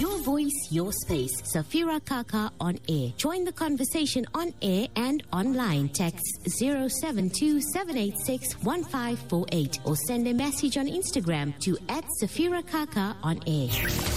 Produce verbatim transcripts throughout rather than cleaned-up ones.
Your voice, your space. Safira Kaka on air. Join the conversation on air and online. Text zero seven two seven eight six one five four eight or send a message on Instagram to at Safira Kaka on air.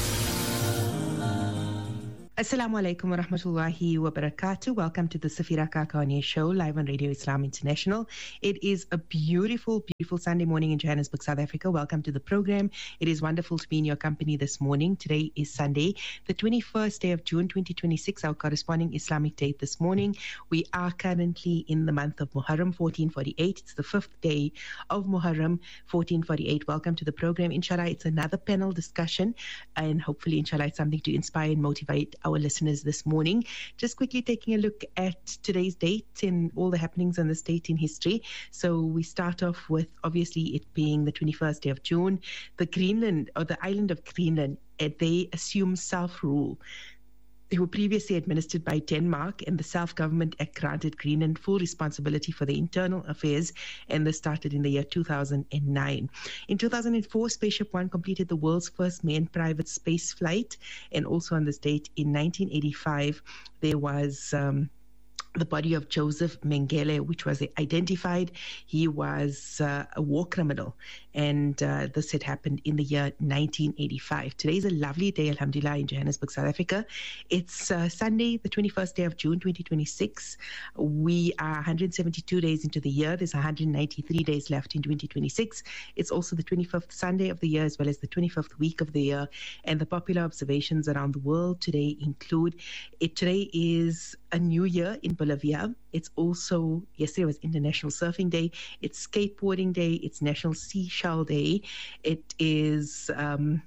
Assalamu alaikum wa rahmatullahi wa barakatuh. Welcome to the Safira Kaka on Air show, live on Radio Islam International. It is a beautiful, beautiful Sunday morning in Johannesburg, South Africa. Welcome to the program. It is wonderful to be in your company this morning. Today is Sunday, the twenty-first day of June, twenty twenty-six, our corresponding Islamic date this morning. We are currently in the month of Muharram, fourteen forty-eight. It's the fifth day of Muharram, fourteen forty-eight. Welcome to the program. Inshallah, it's another panel discussion, and hopefully, inshallah, it's something to inspire and motivate our listeners this morning. Just quickly taking a look at today's date and all the happenings on this date in history. So we start off with obviously it being the twenty-first day of June. The Greenland, or the island of Greenland, they assume self-rule. They were previously administered by Denmark, and the Self-Government Act granted Greenland full responsibility for the internal affairs, and this started in the year two thousand nine. In two thousand four, Spaceship One completed the world's first manned private space flight, and also on this date in nineteen eighty-five, there was... Um, the body of Joseph Mengele, which was identified. He was uh, a war criminal, and uh, this had happened in the year nineteen eighty-five. Today is a lovely day, alhamdulillah, in Johannesburg, South Africa. It's uh, Sunday, the twenty-first day of June, twenty twenty-six. We are one hundred seventy-two days into the year. There's one hundred ninety-three days left in twenty twenty-six. It's also the twenty-fifth Sunday of the year, as well as the twenty-fifth week of the year. And the popular observations around the world today include, it today is a new year in Bolivia. It's also, yesterday was International Surfing Day. It's Skateboarding Day. It's National Seashell Day. It is um,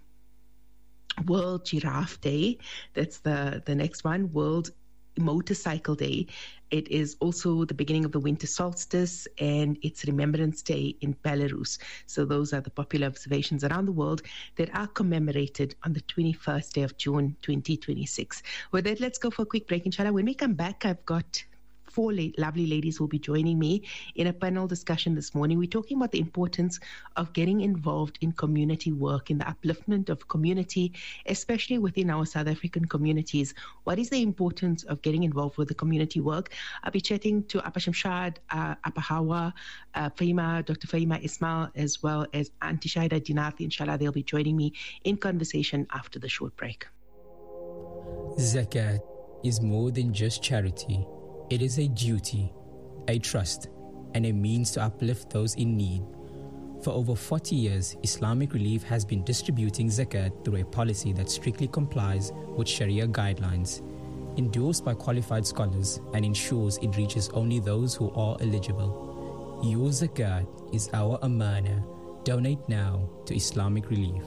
World Giraffe Day. That's the, the next one. World Motorcycle Day. It is also the beginning of the winter solstice, and it's Remembrance Day in Belarus. So those are the popular observations around the world that are commemorated on the twenty-first day of June, twenty twenty-six. With that, let's go for a quick break, inshallah. When we come back, I've got four la- lovely ladies who will be joining me in a panel discussion this morning. We're talking about the importance of getting involved in community work, in the upliftment of community, especially within our South African communities. What is the importance of getting involved with the community work? I'll be chatting to Appa Shamshad, uh, Appa Hawa, uh, Faima, Doctor Faima Ismail, as well as Auntie Shaida Dinath. Inshallah, they'll be joining me in conversation after the short break. Zakat is more than just charity. It is a duty, a trust, and a means to uplift those in need. For over forty years, Islamic Relief has been distributing zakat through a policy that strictly complies with Sharia guidelines, endorsed by qualified scholars, and ensures it reaches only those who are eligible. Your zakat is our amana. Donate now to Islamic Relief.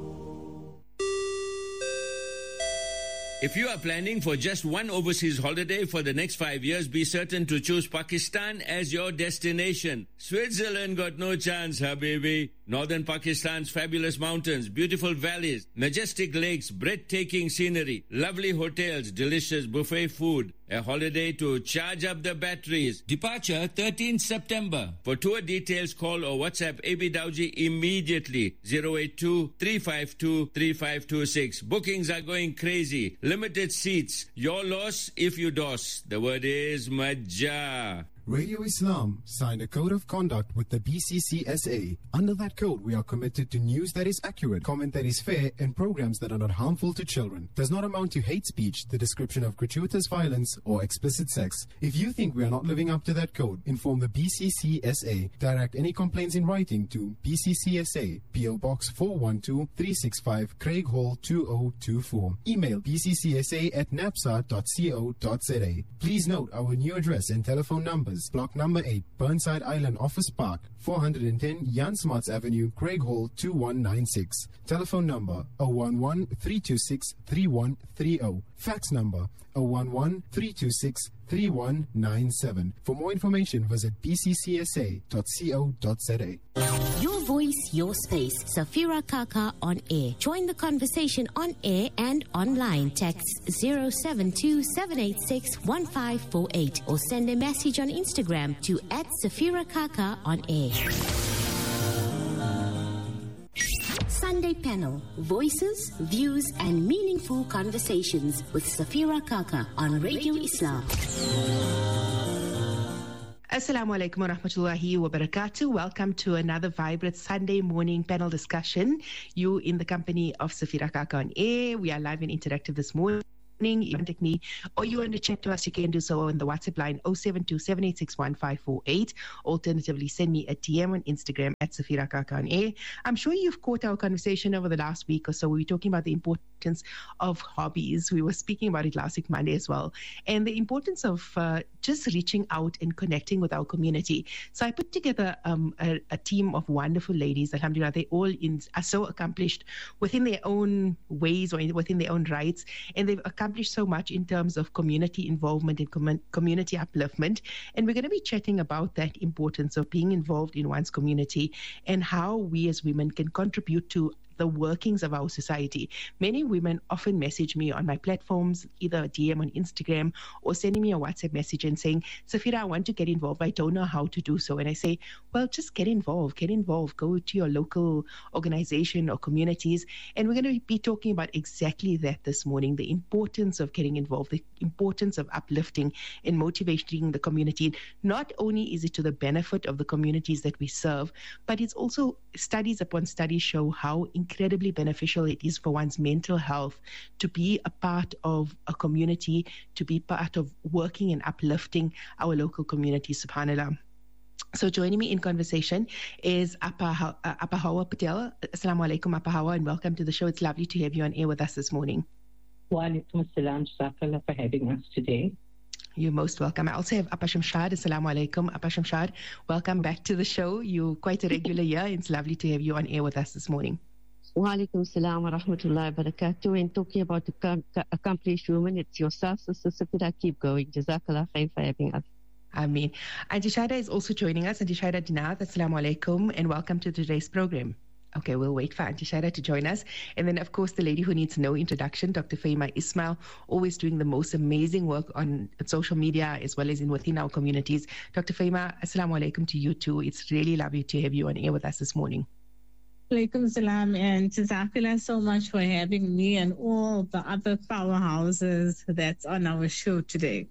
If you are planning for just one overseas holiday for the next five years, be certain to choose Pakistan as your destination. Switzerland got no chance, habibi. Northern Pakistan's fabulous mountains, beautiful valleys, majestic lakes, breathtaking scenery, lovely hotels, delicious buffet food. A holiday to charge up the batteries. Departure thirteenth September. For tour details, call or WhatsApp A B Dowji immediately. zero eight two, three five two, three five two six. Bookings are going crazy. Limited seats. Your loss if you doss. The word is Majah. Radio Islam signed a code of conduct with the B C C S A. Under that code, we are committed to news that is accurate, comment that is fair, and programs that are not harmful to children. Does not amount to hate speech, the description of gratuitous violence, or explicit sex. If you think we are not living up to that code, inform the B C C S A. Direct any complaints in writing to B C C S A, P O Box four one two, three six five, Craig Hall two oh two four. Email b c c s a at napsa dot co dot z a. Please note our new address and telephone numbers. Block number eight, Burnside Island Office Park, four hundred ten Jan Smarts Avenue, Craig Hall two one nine six. Telephone number zero one one, three two six, three one three zero. Fax number zero one one, three two six, three one nine seven. For more information, visit b c c s a dot co dot z a. Your voice, your space. Safira Kaka on air. Join the conversation on air and online. Text zero seven two seven eight six one five four eight or send a message on Instagram to at Safira Kaka on air. Sunday panel. Voices, views, and meaningful conversations with Safira Kaka on Radio Islam. Assalamu alaikum wa rahmatullahi wa barakatuh. Welcome to another vibrant Sunday morning panel discussion. You in the company of Safira Kaka on air. We are live and interactive this morning. You contact me or you want to chat to us, you can do so on the WhatsApp line oh seven two, seven eight six, one five four eight. Alternatively, send me a D M on Instagram at Safira Kaka on air. I'm sure you've caught our conversation over the last week or so. We were talking about the importance of hobbies. We were speaking about it last week Monday as well, and the importance of uh, just reaching out and connecting with our community. So I put together um, a, a team of wonderful ladies. Alhamdulillah, they all in, are so accomplished within their own ways or in, within their own rights, and they've accomplished so much in terms of community involvement and com- community upliftment. And we're going to be chatting about that importance of being involved in one's community and how we as women can contribute to the workings of our society. Many women often message me on my platforms, either a D M on Instagram or sending me a WhatsApp message and saying, Safira, I want to get involved. I don't know how to do so. And I say, well, just get involved, get involved. Go to your local organization or communities. And we're going to be talking about exactly that this morning, the importance of getting involved, the importance of uplifting and motivating the community. Not only is it to the benefit of the communities that we serve, but it's also studies upon studies show how incredibly beneficial it is for one's mental health to be a part of a community, to be part of working and uplifting our local community, subhanAllah. So joining me in conversation is Appa, uh, Appa Hawa Patel. Assalamu alaikum, Appa Hawa, and welcome to the show. It's lovely to have you on air with us this morning. Wa alaikum assalam, Jazakallah for having us today. You're most welcome. I also have Appa Shamshad. Assalamu alaikum. Appa Shamshad, welcome back to the show. You're quite a regular here, and it's lovely to have you on air with us this morning. Wa alaikum salam wa rahmatullahi wa barakatuh. And talking about the accomplished women, it's yourself, Sister Safira. Keep going. Jazakallah khair for having us. Ameen. Auntie Shaida is also joining us. Auntie Shaida Dinath, assalamu alaikum, and welcome to today's program. Okay, we'll wait for Auntie Shaida to join us. And then, of course, the lady who needs no introduction, Doctor Faima Ismail, always doing the most amazing work on social media as well as in within our communities. Doctor Faima, assalamu alaikum to you too. It's really lovely to have you on air with us this morning. Alaikum salam, and Jazakallah so much for having me and all the other powerhouses that's on our show today.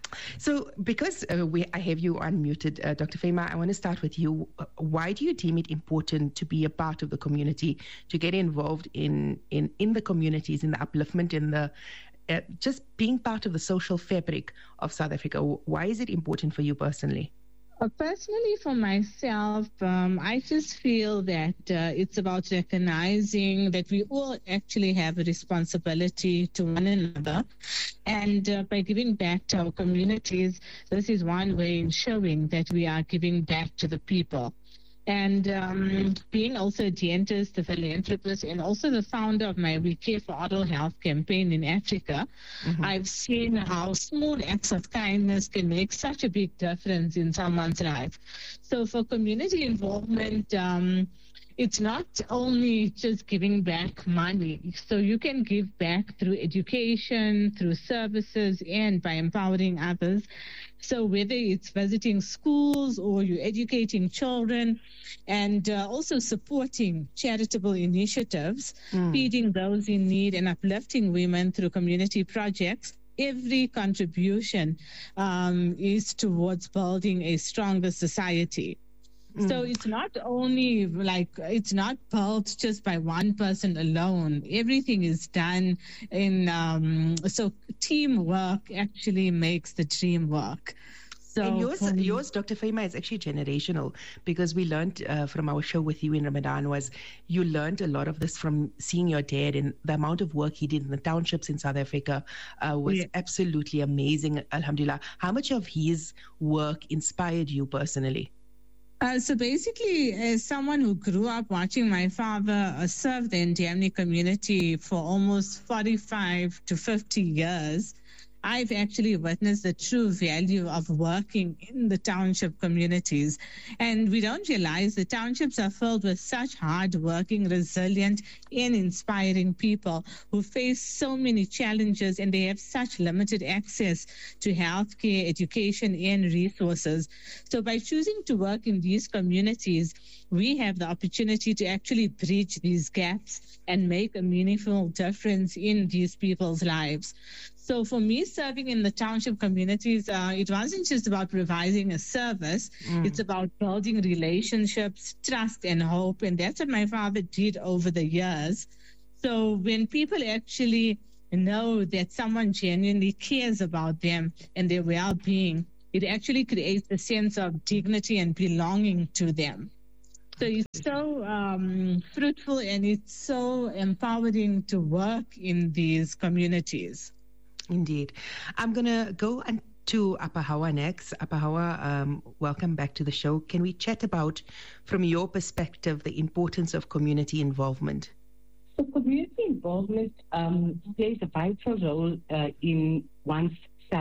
So because uh, we, I have you unmuted, uh, Doctor Faima, I want to start with you. Why do you deem it important to be a part of the community, to get involved in, in, in the communities, in the upliftment, in the uh, just being part of the social fabric of South Africa? Why is it important for you personally? Uh, personally, for myself, um, I just feel that uh, it's about recognizing that we all actually have a responsibility to one another. And uh, by giving back to our communities, this is one way in showing that we are giving back to the people. And um, being also a dentist, a philanthropist, and also the founder of my We Care for Oral Health campaign in Africa, mm-hmm. I've seen how small acts of kindness can make such a big difference in someone's life. So for community involvement, um, it's not only just giving back money. So you can give back through education, through services, and by empowering others. So whether it's visiting schools or you're educating children and uh, also supporting charitable initiatives, mm. feeding those in need and uplifting women through community projects, every contribution um, is towards building a stronger society. Mm. So it's not only like, it's not built just by one person alone. Everything is done in, um, so teamwork actually makes the dream work. So and yours, yours, Doctor Faima, is actually generational, because we learned uh, from our show with you in Ramadan was you learned a lot of this from seeing your dad, and the amount of work he did in the townships in South Africa uh, was yeah. absolutely amazing, alhamdulillah. How much of his work inspired you personally? Uh, so basically, as someone who grew up watching my father uh, serve the Indiamni community for almost forty-five to fifty years, I've actually witnessed the true value of working in the township communities. And we don't realize the townships are filled with such hard-working, resilient, and inspiring people who face so many challenges, and they have such limited access to healthcare, education, and resources. So by choosing to work in these communities, we have the opportunity to actually bridge these gaps and make a meaningful difference in these people's lives. So for me, serving in the township communities, uh, it wasn't just about providing a service. Mm. It's about building relationships, trust, and hope. And that's what my father did over the years. So when people actually know that someone genuinely cares about them and their well-being, it actually creates a sense of dignity and belonging to them. So it's so um, fruitful and it's so empowering to work in these communities. Indeed. I'm going to go and to Apahawa next. Apahawa, um, welcome back to the show. Can we chat about, from your perspective, the importance of community involvement? So community involvement um, plays a vital role uh, in one's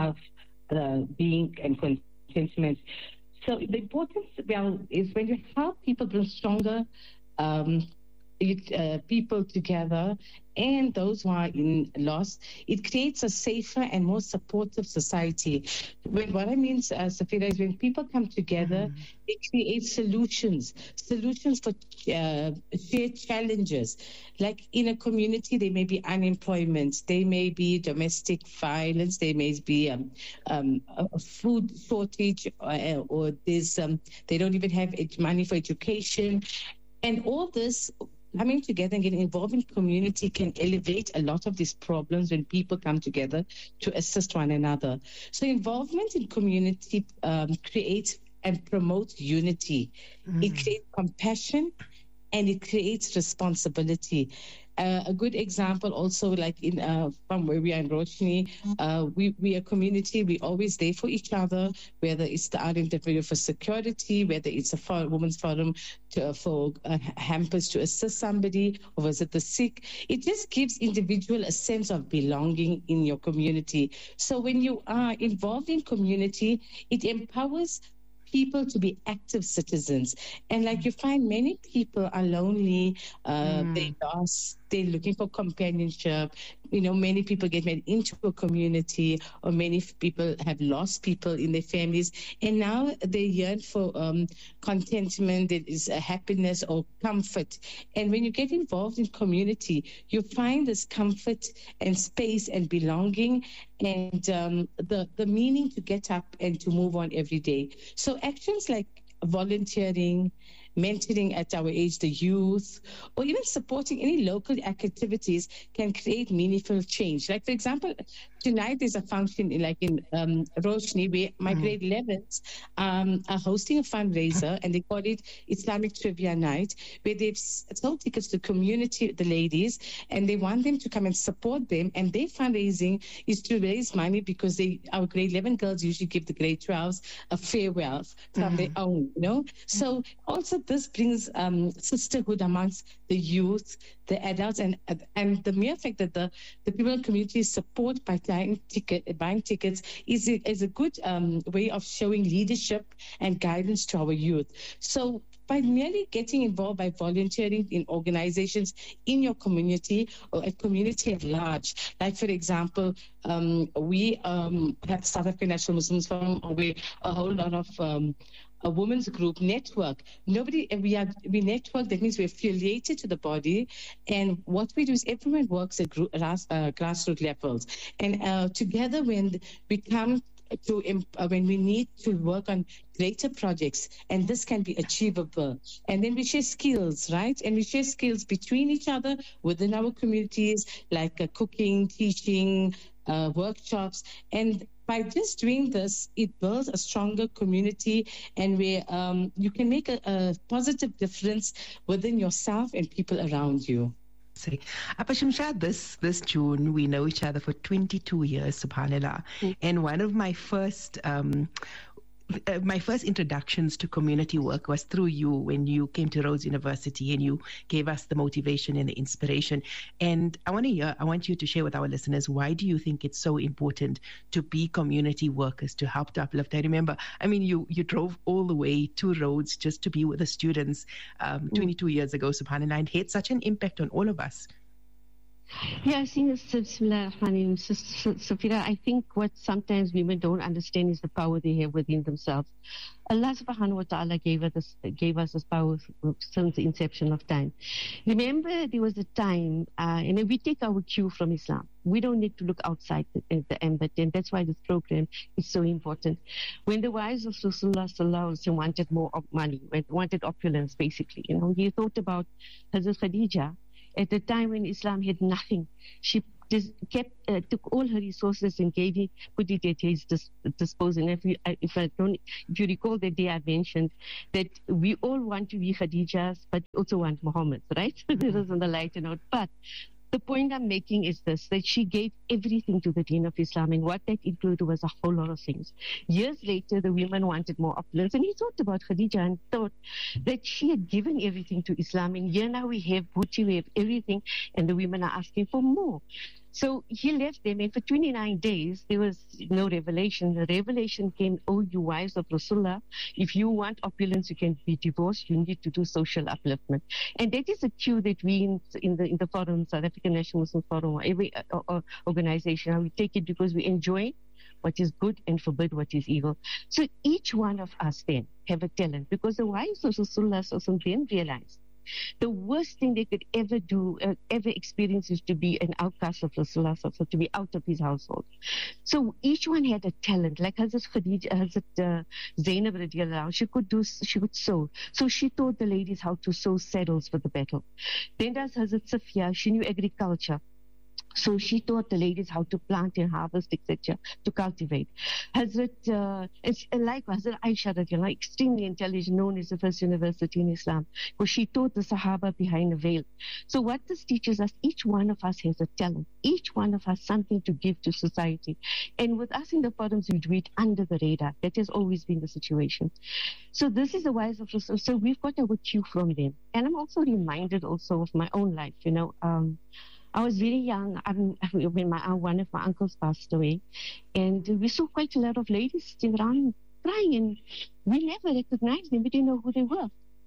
self-being uh, and contentment. So the importance, well, is when you help people build stronger um, it, uh, people together and those who are in loss, it creates a safer and more supportive society. When, what I mean, uh, Safira, is when people come together, mm. it creates solutions, solutions for uh, shared challenges. Like in a community, there may be unemployment, there may be domestic violence, there may be um, um, a food shortage, or, or there's um, they don't even have money for education. And all this, coming together and getting involved in community can elevate a lot of these problems when people come together to assist one another. So involvement in community um, creates and promotes unity. Mm. It creates compassion and it creates responsibility. Uh, a good example also, like in uh, from where we are in Roshni, uh, we, we are a community, we're always there for each other, whether it's the Art Interview for security, whether it's a for, women's forum to, for uh, hampers to assist somebody or visit the sick. It just gives individual a sense of belonging in your community. So when you are involved in community, it empowers people to be active citizens. And like you find many people are lonely, uh, mm. they're lost, they're looking for companionship. You know, many people get made into a community, or many people have lost people in their families. And now they yearn for um, contentment, there is a happiness or comfort. And when you get involved in community, you find this comfort and space and belonging and um, the, the meaning to get up and to move on every day. So actions like volunteering, mentoring at our age, the youth, or even supporting any local activities can create meaningful change. Like, for example, tonight there's a function in, like in um, Roshni, where my mm. grade elevens um, are hosting a fundraiser, and they call it Islamic Trivia Night, where they've sold tickets to community, the ladies, and they want them to come and support them. And their fundraising is to raise money because they, our grade eleven girls usually give the grade twelves a farewell from mm. their own, you know? So also this brings um, sisterhood amongst the youth, the adults, and and the mere fact that the, the people in the community support by buying, ticket, buying tickets is a, is a good um, way of showing leadership and guidance to our youth. So by merely getting involved by volunteering in organizations in your community or a community at large, like for example, um, we um, have South African National Muslims Forum, we a whole lot of um, a women's group network. Nobody, we are, we network, that means we're affiliated to the body. And what we do is everyone works at group, uh, grassroots levels. And uh, together when we come to, uh, when we need to work on greater projects, and this can be achievable. And then we share skills, right? And we share skills between each other within our communities, like uh, cooking, teaching, uh, workshops. And by just doing this, it builds a stronger community, and where um, you can make a, a positive difference within yourself and people around you. Say, Apashimsha, this this June we know each other for twenty-two years, subhanallah. Mm. And one of my first um, uh, my first introductions to community work was through you when you came to Rhodes University and you gave us the motivation and the inspiration. And I want to hear, I want you to share with our listeners, why do you think it's so important to be community workers, to help to uplift? I remember, I mean, you you drove all the way to Rhodes just to be with the students um, twenty-two mm. years ago, subhanAllah, and had such an impact on all of us. Yeah, I think it's Safira, I think what sometimes women don't understand is the power they have within themselves. Allah subhanahu wa ta'ala gave us, gave us this power since the inception of time. Remember, there was a time, uh, and we take our cue from Islam. We don't need to look outside the, the ambit, and that's why this program is so important. When the wives of Rasulullah sallallahu alaihi wasallam wanted more money, wanted opulence, basically, you know, he thought about Hazrat Khadija. At the time when Islam had nothing, she just kept uh, took all her resources and gave it, put it at his dis- disposal. And if you, if I don't, if you recall that day I mentioned that we all want to be Khadijas, but also want Muhammad, right? This is on the lighter note. But the point I'm making is this, that she gave everything to the deen of Islam, and what that included was a whole lot of things. Years later, the women wanted more opulence, and he thought about Khadija and thought that she had given everything to Islam, and here now we have booty, we have everything, and the women are asking for more. So he left them, and for twenty-nine days, there was no revelation. The revelation came, oh, you wives of Rasulullah, if you want opulence, you can be divorced, you need to do social upliftment. And that is a cue that we in, in the in the forum, South African National Muslim Forum, or every uh, uh, organization, we take it because we enjoy what is good and forbid what is evil. So each one of us then have a talent, because the wives of Rasulullah then realized the worst thing they could ever do, uh, ever experience, is to be an outcast of Rasulullah, so to be out of his household. So each one had a talent. Like Hazrat Khadija, Hazrat uh, Zainab radiallahu anha, she could do, she could sew. So she taught the ladies how to sew saddles for the battle. Then there's Hazrat Safiya, she knew agriculture. So she taught the ladies how to plant and harvest, et cetera, to cultivate. Hazrat, uh, it's like Hazrat Aisha, you know, extremely intelligent, known as the first university in Islam, because she taught the Sahaba behind the veil. So what this teaches us, each one of us has a talent. Each one of us something to give to society. And with us in the forums, we do it under the radar. That has always been the situation. So this is the wise of Rasul. So we've got our cue from them. And I'm also reminded also of my own life, you know. Um, I was very young um, when my one of my uncles passed away, and we saw quite a lot of ladies sitting around crying, and we never recognized them. We didn't know who they were.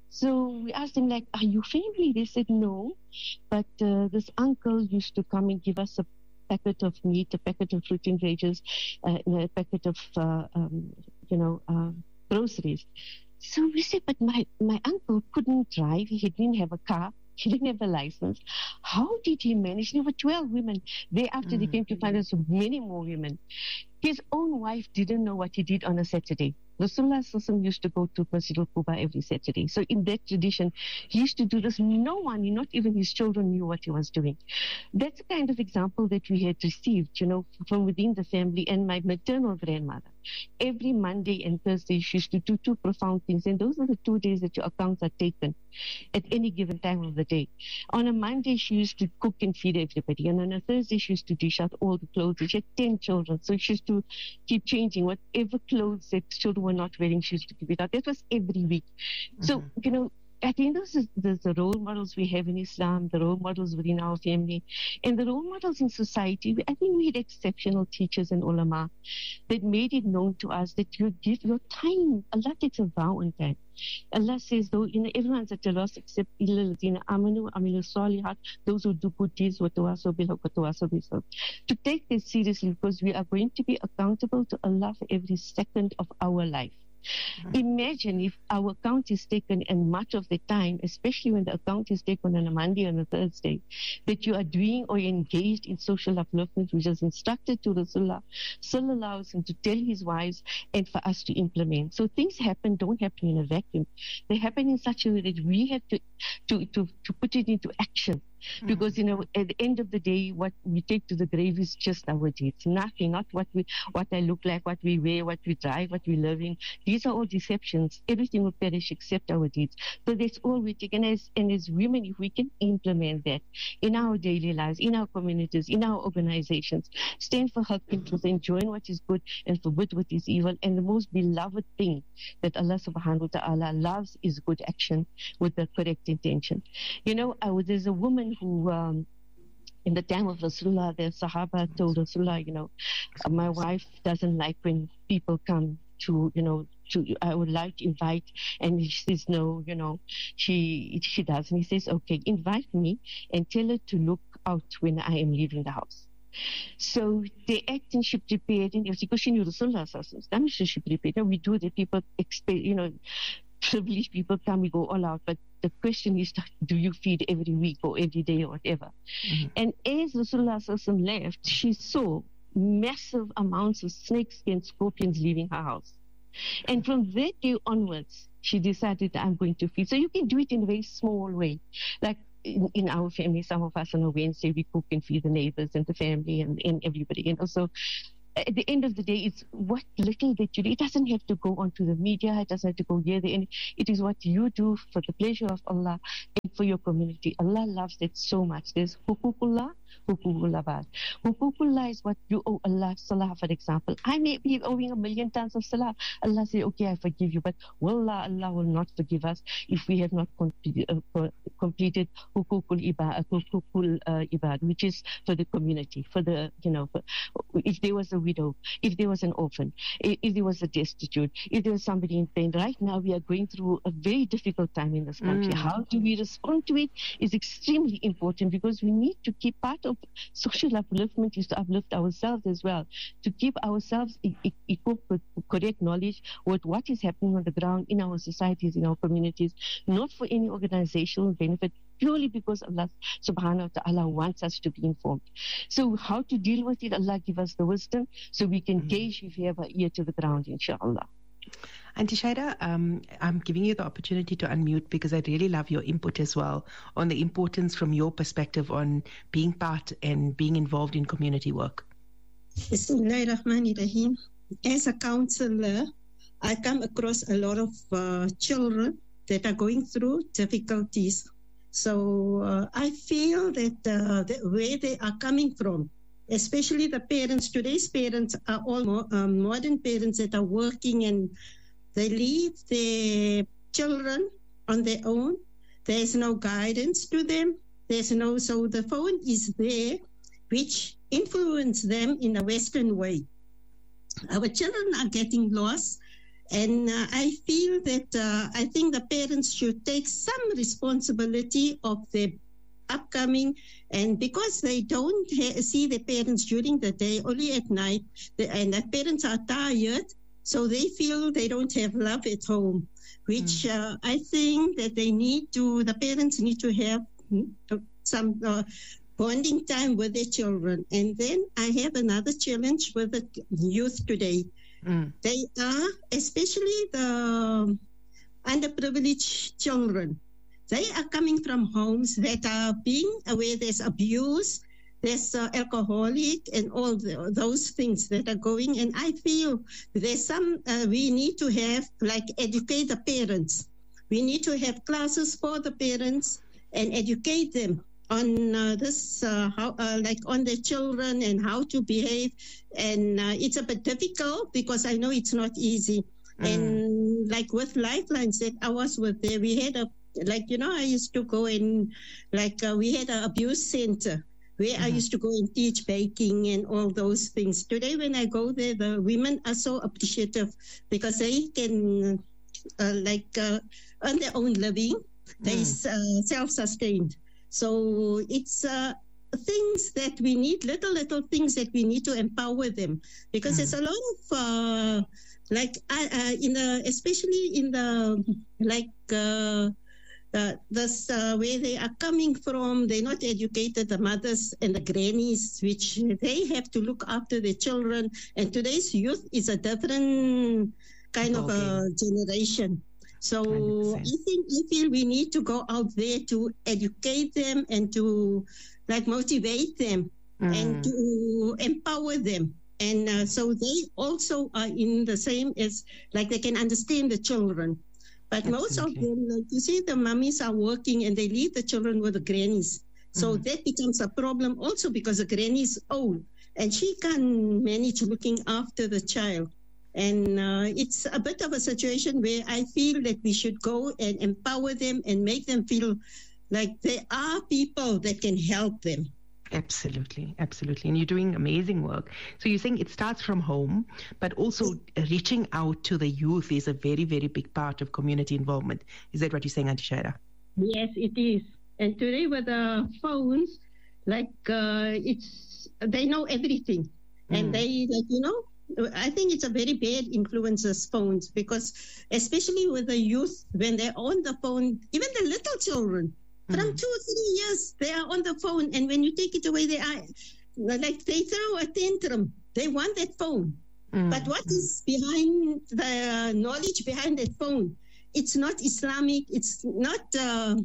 So we asked them, like, are you family? They said no, but uh, this uncle used to come and give us a packet of meat, a packet of fruit and veggies, uh, and a packet of, uh, um, you know, uh, groceries. So we said, but my, my uncle couldn't drive. He didn't have a car. He didn't have a license. How did he manage? There were twelve women. Thereafter, mm-hmm. they came to find us many more women. His own wife didn't know what he did on a Saturday. Rasulullah used to go to Masjid al-Quba every Saturday. So in that tradition, he used to do this. No one, not even his children, knew what he was doing. That's the kind of example that we had received, you know, from within the family. And my maternal grandmother, every Monday and Thursday, she used to do two profound things. And those are the two days that your accounts are taken at any given time of the day. On a Monday, she used to cook and feed everybody. And on a Thursday, she used to dish out all the clothes. She had ten children. So she used to keep changing whatever clothes that children were not wearing, she used to keep it out. That was every week. Mm-hmm. So, you know, at the end of the, the, the role models we have in Islam, the role models within our family, and the role models in society, I think we had exceptional teachers and ulama that made it known to us that you give your time. Allah takes a vow on time. Allah says, though, you know, everyone's at a loss except amanu amilu salihat, those who do good deeds, to take this seriously, because we are going to be accountable to Allah for every second of our life. Mm-hmm. Imagine if our account is taken, and much of the time, especially when the account is taken on a Monday and a Thursday, that you are doing or engaged in social upliftment, which is instructed to Rasulullah Sallallahu Alaihi Wasallam to tell his wives and for us to implement. So things happen, don't happen in a vacuum. They happen in such a way that we have to, to, to, to put it into action. Mm-hmm. Because, you know, at the end of the day, what we take to the grave is just our deeds. Nothing, not what we, what I look like, what we wear, what we drive, what we live in. These are all deceptions. Everything will perish except our deeds. So that's all we take. And as, and as women, if we can implement that in our daily lives, in our communities, in our organizations, stand for helping truth, enjoying what is good and forbid what is evil. And the most beloved thing that Allah subhanahu wa ta'ala loves is good action with the correct intention. You know, I, there's a woman who, um, in the time of Rasulullah, the Sahaba told Rasulullah, you know, my wife doesn't like when people come to, you know, to, I would like to invite, and he says, no, you know, she she doesn't. He says, okay, invite me and tell her to look out when I am leaving the house. So they act and she prepared, and because she knew Rasulullah, then she prepared. And we do the people expect, you know, privileged people come, we go all out. But the question is, do you feed every week or every day or whatever? Mm-hmm. And as Rasulullah left, she saw massive amounts of snakes and scorpions leaving her house. And from that day onwards, she decided, I'm going to feed. So you can do it in a very small way. Like in, in our family, some of us on a Wednesday, we cook and feed the neighbors and the family and, and everybody. And also, at the end of the day, it's what little that you do. It doesn't have to go onto the media. It doesn't have to go here. The it is what you do for the pleasure of Allah and for your community. Allah loves that so much. There's hukukullah, hukukullah bad. Hukukullah is what you owe Allah. Salah, for example. I may be owing a million tons of salah. Allah say, okay, I forgive you. But wallah, Allah will not forgive us if we have not completed, uh, completed hukukul ibad, hukukul uh, ibad, which is for the community, for the, you know, for, if there was a widow, if there was an orphan, if, if there was a destitute, if there was somebody in pain. Right now we are going through a very difficult time in this country. Mm. How do we respond to it is extremely important, because we need to keep part of social upliftment is to uplift ourselves as well, to keep ourselves e- e- equipped with correct knowledge with what is happening on the ground in our societies, in our communities, not for any organizational benefit, purely because Allah subhanahu wa ta'ala wants us to be informed. So how to deal with it, Allah give us the wisdom so we can mm-hmm. gauge if we have our ear to the ground, inshallah. Auntie Shaida, um, I'm giving you the opportunity to unmute because I really love your input as well on the importance from your perspective on being part and being involved in community work. Bismillahirrahmanirrahim. As a counselor, I come across a lot of uh, children that are going through difficulties. So uh, I feel that uh, the, where they are coming from, especially the parents, today's parents are all more, um, modern parents that are working and they leave their children on their own. There's no guidance to them. There's no, so the phone is there, which influence them in a Western way. Our children are getting lost. And uh, I feel that uh, I think the parents should take some responsibility of their upcoming, and because they don't ha- see the parents during the day, only at night, the, and the parents are tired, so they feel they don't have love at home, which mm. uh, I think that they need to, the parents need to have some uh, bonding time with their children. And then I have another challenge with the youth today. Mm. They are, especially the underprivileged children, they are coming from homes that are being, where there's abuse, there's uh, alcoholic and all the, those things that are going. And I feel there's some, uh, we need to have, like, educate the parents. We need to have classes for the parents and educate them on uh, this, uh, how, uh, like on their children and how to behave. And uh, it's a bit difficult because I know it's not easy. Mm. And like with Lifelines that I was with there, we had a, like, you know, I used to go in, like uh, we had an abuse center where mm-hmm. I used to go and teach baking and all those things. Today when I go there, the women are so appreciative because they can uh, like uh, earn their own living. They mm. uh, self-sustained. So it's uh, things that we need, little, little things that we need to empower them. Because mm. there's a lot of, uh, like, uh, in the, especially in the, like, uh, uh, this, uh, where they are coming from, they're not educated, the mothers and the grannies, which they have to look after their children. And today's youth is a different kind oh, of a okay. generation. So one hundred percent. I think I feel we need to go out there to educate them and to like motivate them Mm. and to empower them. And uh, so they also are in the same as, like they can understand the children. But most of Absolutely. them, like you see, the mummies are working and they leave the children with the grannies. So Mm. that becomes a problem also because the granny is old and she can't manage looking after the child. And uh, it's a bit of a situation where I feel that we should go and empower them and make them feel like there are people that can help them. Absolutely, absolutely. And you're doing amazing work. So you're saying it starts from home, but also reaching out to the youth is a very, very big part of community involvement. Is that what you're saying, Auntie Shaira? Yes, it is. And today with the phones, like uh, it's, they know everything. And Mm. they, like, you know, I think it's a very bad influence, those phones, because especially with the youth, when they're on the phone, even the little children, from Mm. two, three years, they are on the phone. And when you take it away, they are like they throw a tantrum. They want that phone. Mm. But what is behind the knowledge behind that phone? It's not Islamic. It's not, uh,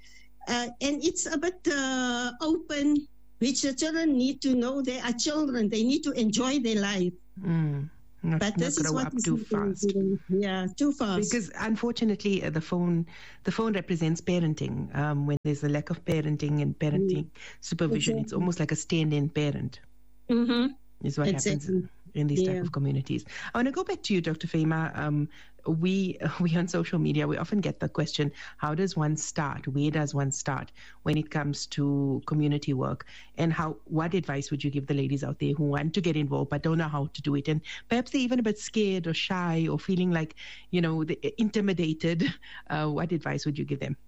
uh, and it's a bit uh, open, which the children need to know they are children. They need to enjoy their life. Mm. Not, But not this is grow what up is too happening fast. today. Yeah, too fast. Because unfortunately, uh, the phone, the phone represents parenting. Um, when there's a lack of parenting and parenting supervision, it's Exactly. almost like a stand-in parent. Mm-hmm. Is what Exactly. happens in these type Yeah. of communities. I want to go back to you, Doctor Fahima. Um, we we on social media, we often get the question, how does one start? Where does one start when it comes to community work? And how? What advice would you give the ladies out there who want to get involved but don't know how to do it? And perhaps they're even a bit scared or shy or feeling like, you know, they intimidated. Uh, what advice would you give them?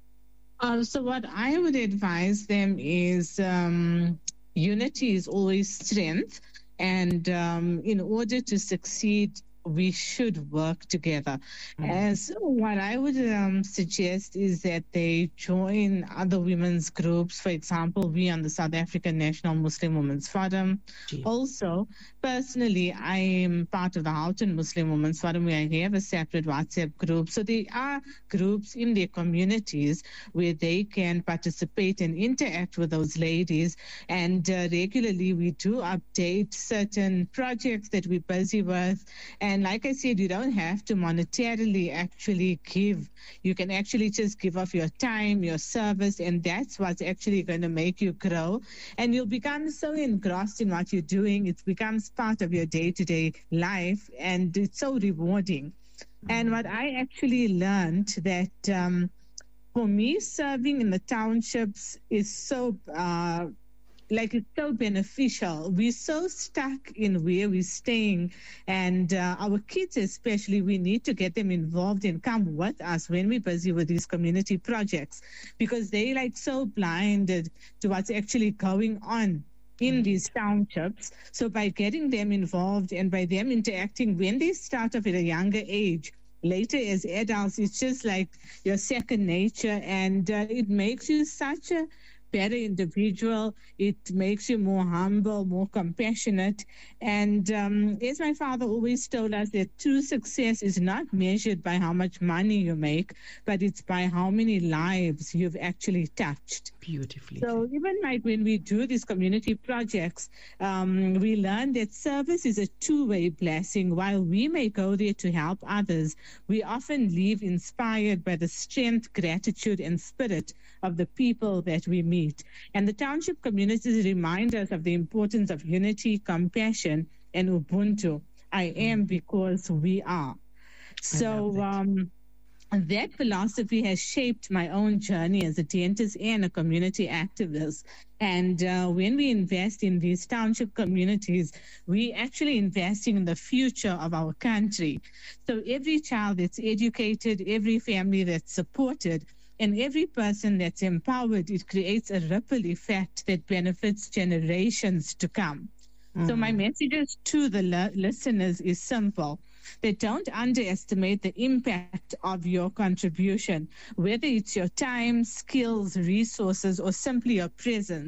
Uh, so what I would advise them is um, unity is always strength. And um, in order to succeed, we should work together. Mm. And so what I would um, suggest is that they join other women's groups. For example, we on the South African National Muslim Women's Forum. Gee. Also, personally, I am part of the Houghton Muslim Women's Forum, where I have a separate WhatsApp group. So there are groups in their communities where they can participate and interact with those ladies. And uh, regularly we do update certain projects that we're busy with. And like I said, you don't have to monetarily actually give. You can actually just give off your time, your service, and that's what's actually going to make you grow. And you'll become so engrossed in what you're doing. It becomes part of your day-to-day life, and it's so rewarding. And what I actually learned that um, for me, serving in the townships is so uh, like it's so beneficial. We're so stuck in where we're staying, and uh, our kids especially, we need to get them involved and come with us when we're busy with these community projects, because they like so blinded to what's actually going on in these townships. So by getting them involved and by them interacting when they start off at a younger age, later as adults, it's just like your second nature, and uh, it makes you such a better individual. It makes you more humble, more compassionate. And um, as my father always told us, that true success is not measured by how much money you make, but it's by how many lives you've actually touched. Beautifully. So even like when we do these community projects, um, we learn that service is a two-way blessing. While we may go there to help others, we often leave inspired by the strength, gratitude, and spirit of the people that we meet. And the township communities remind us of the importance of unity, compassion, and Ubuntu. I am because we are. So um, that philosophy has shaped my own journey as a dentist and a community activist. And uh, when we invest in these township communities, we actually investing in the future of our country. So every child that's educated, every family that's supported, and every person that's empowered, it creates a ripple effect that benefits generations to come. Mm. So my messages to the li- listeners is simple. They don't underestimate the impact of your contribution, whether it's your time, skills, resources, or simply your presence.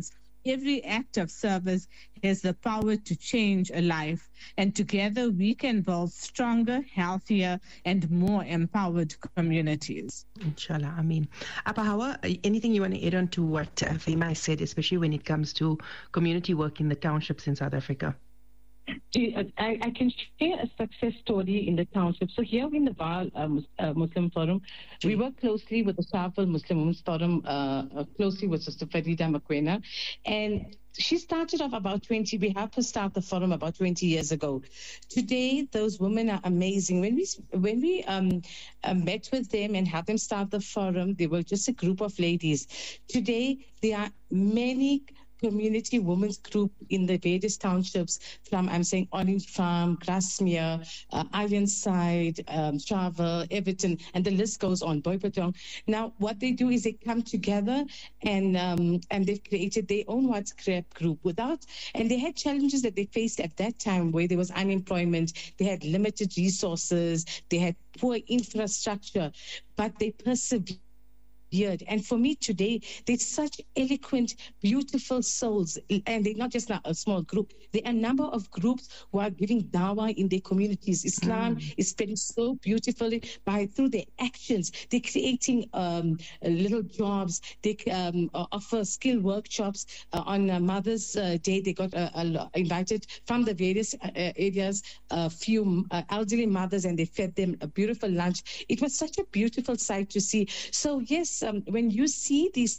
every act of service has the power to change a life. And together we can build stronger, healthier, and more empowered communities. Inshallah, Ameen. Apa Hawa, anything you want to add on to what uh, Fema said, especially when it comes to community work in the townships in South Africa? I, I can share a success story in the township. So here in the Vaal uh, Muslim Forum, we work closely with the Shafal Muslim Women's Forum, uh, closely with Sister Farida Makwena. And she started off about twenty, we helped her start the forum about twenty years ago. Today, those women are amazing. When we when we um, uh, met with them and helped them start the forum, they were just a group of ladies. Today, there are many community women's group in the various townships from, I'm saying, Orange Farm, Grasmere, uh, Ironside, um, Travel, Everton, and the list goes on, Boipatong. Now, what they do is they come together and um, and they've created their own WhatsApp group without, and they had challenges that they faced at that time where there was unemployment, they had limited resources, they had poor infrastructure, but they persevered. And for me today, they're such eloquent, beautiful souls. And they're not just a small group. There are a number of groups who are giving dawah in their communities. Islam mm. is spreading so beautifully by through their actions. They're creating um, little jobs. They um, offer skill workshops. Uh, on uh, Mother's uh, Day, they got uh, uh, invited from the various uh, areas, a few uh, elderly mothers, and they fed them a beautiful lunch. It was such a beautiful sight to see. So yes, Um, when you see these